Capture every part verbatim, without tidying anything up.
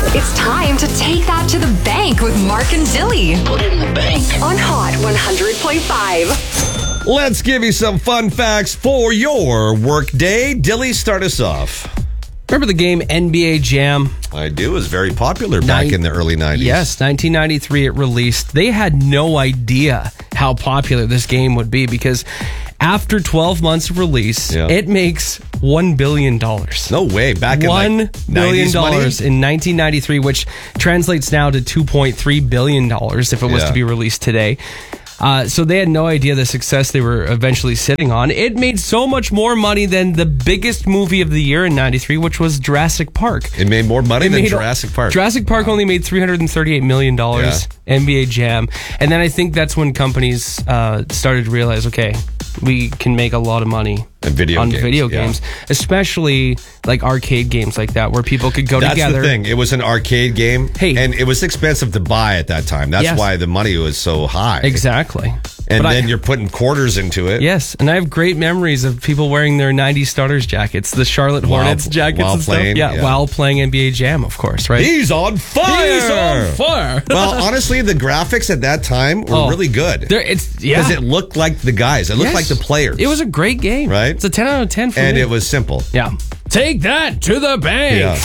It's time to take that to the bank with Mark and Dilly. Put it in the bank. On Hot one hundred point five. Let's give you some fun facts for your work day. Dilly, start us off. Remember the game N B A Jam? I do. It was very popular back Nin- in the early nineties. Yes, nineteen ninety-three it released. They had no idea how popular this game would be because after twelve months of release, Yeah. it makes one billion dollars. No way. Back in One like billion nineties money? dollars in nineteen ninety-three, which translates now to two point three billion dollars if it was Yeah. to be released today. Uh, so they had no idea the success they were eventually sitting on. It made so much more money than the biggest movie of the year in ninety-three, which was Jurassic Park. It made more money It than made- Jurassic Park. Jurassic Park only made three hundred thirty-eight million dollars. N B A Jam. And then I think that's when companies uh, started to realize, okay, we can make a lot of money And video on games, video yeah. games, especially like arcade games like that where people could go That's together. the thing. It was an arcade game, Hey. and it was expensive to buy at that time. That's Yes. why the money was so high. Exactly. And But then I- you're putting quarters into it. Yes, and I have great memories of people wearing their nineties starters jackets, the Charlotte While- Hornets jackets while and stuff. playing, Yeah, yeah. while playing N B A Jam, of course, right? He's on fire! He's on fire. Well, honestly, the graphics at that time were Oh, really good. There, it's yeah. Because it looked like the guys. It looked Yes. like the players. It was a great game, Right? It's a ten out of ten for and me. it was simple. yeah. Take that to the bank. Yeah.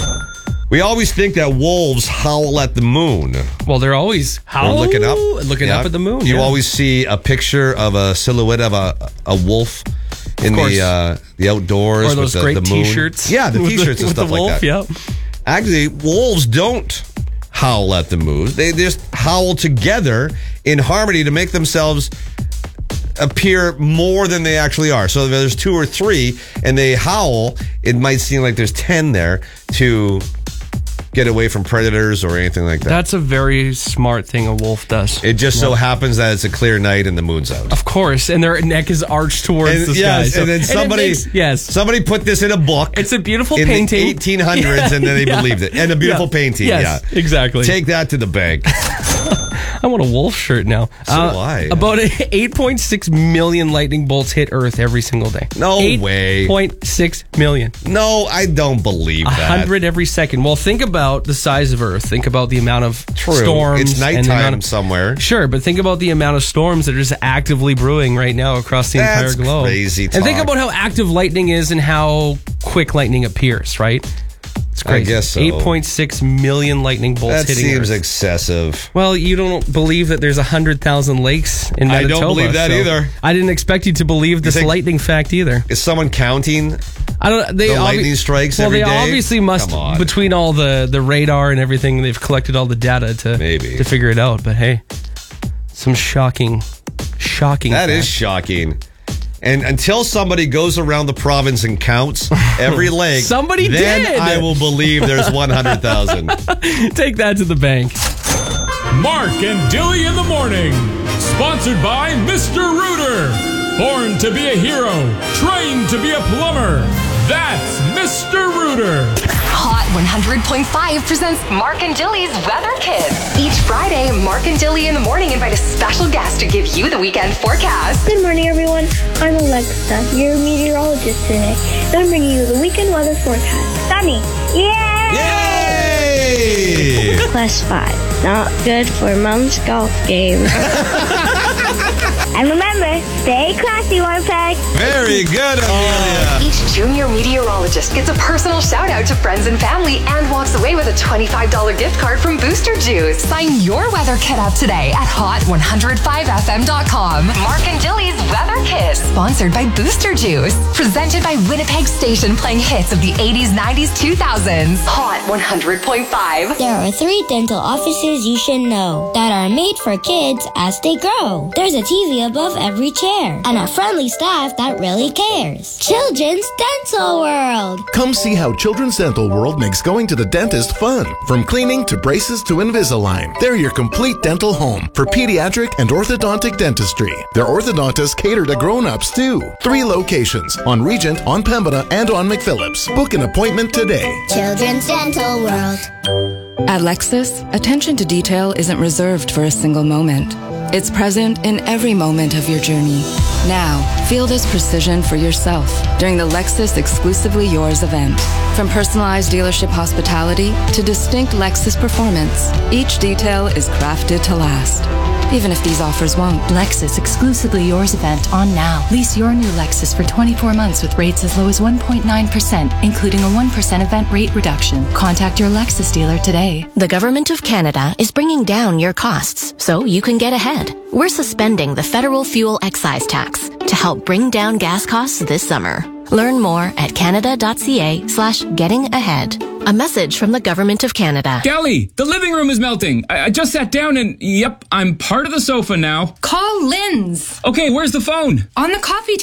We always think that wolves howl at the moon. Well, they're always how We're looking up. looking Yeah. up at the moon. You yeah. always see a picture of a silhouette of a a wolf in course. the uh, the outdoors or those with the, great the moon. T-shirts. Yeah, the with T-shirts and with stuff the wolf, like that. Yeah. Actually, wolves don't howl at the moon. They just howl together in harmony to make themselves appear more than they actually are. So if there's two or three and they howl, it might seem like there's ten there to get away from predators or anything like that. That's a very smart thing a wolf does. It just so happens that it's a clear night and the moon's out. Of course, and their neck is arched towards And, the sky. yes, so- and then it somebody, makes- yes, somebody put this in a book. it's a beautiful in painting. the eighteen hundreds, and then they Yeah. believed it. And a beautiful Yeah. painting. Yes, yeah, exactly. Take that to the bank. I want a wolf shirt now. So do I. About eight point six million lightning bolts hit Earth every single day. No way. eight point six million. No, I don't believe A that. hundred every second. Well, think about the size of Earth. Think about the amount of True. storms. It's and the nighttime amount of- somewhere. Sure, but think about the amount of storms that are just actively brewing right now across the That's entire globe. crazy And think talk. about how active lightning is and how quick lightning appears, right? It's I crazy. guess so. eight point six million lightning bolts That hitting seems Earth. excessive. Well, you don't believe that there's one hundred thousand lakes in I Manitoba. don't believe that so either. I didn't expect you to believe this think- lightning fact either. Is someone counting? I don't. They The obvi- lightning strikes Well, every they day? obviously must Come on. between all the the radar and everything. They've collected all the data to Maybe. to figure it out. But hey, some shocking, shocking. That is facts. shocking. And until somebody goes around the province and counts every lake, Somebody then did. I will believe there's one hundred thousand. Take that to the bank. Mark and Dilly in the morning. Sponsored by Mister Rooter. Born to be a hero, trained to be a plumber. That's Mister Rooter. Hot one hundred point five presents Mark and Dilly's Weather Kids. Each Friday, Mark and Dilly in the morning invite a special guest to give you the weekend forecast. Good morning, everyone. I'm Alexa, your meteorologist today. And I'm bringing you the weekend weather forecast. Sunny. Yay! Yay! Plus five. Not good for mom's golf game. And remember, stay classy, Winnipeg. Very good, Amelia. Each junior meteorologist gets a personal shout out to friends and family and walks away with a twenty-five dollars gift card from Booster Juice. Sign your weather kit up today at hot one oh five f m dot com. Mark and Dilly's Weather Kit, sponsored by Booster Juice. Presented by Winnipeg Station, playing hits of the eighties, nineties, two thousands. Hot one hundred point five. There are three dental offices you should know that are made for kids as they grow. There's a T V above every chair and a friendly staff that really cares. Children's Dental World. Come see how Children's Dental World makes going to the dentist fun. From cleaning to braces to Invisalign, they're your complete dental home for pediatric and orthodontic dentistry. Their orthodontists cater to grown-ups too. Three locations, on Regent, on Pembina, and on McPhillips. Book an appointment today. Children's Dental World. At Lexus, attention to detail isn't reserved for a single moment. It's present in every moment of your journey. Now, feel this precision for yourself during the Lexus Exclusively Yours event. From personalized dealership hospitality to distinct Lexus performance, each detail is crafted to last, even if these offers won't. Lexus Exclusively Yours event on now. Lease your new Lexus for twenty-four months with rates as low as one point nine percent, including a one percent event rate reduction. Contact your Lexus dealer today. The Government of Canada is bringing down your costs so you can get ahead. We're suspending the federal fuel excise tax to help bring down gas costs this summer. Learn more at canada.ca slash getting ahead. A message from the Government of Canada. Kelly, the living room is melting. I, I just sat down and, yep, I'm part of the sofa now. Call Lynn's. Okay, where's the phone? On the coffee table.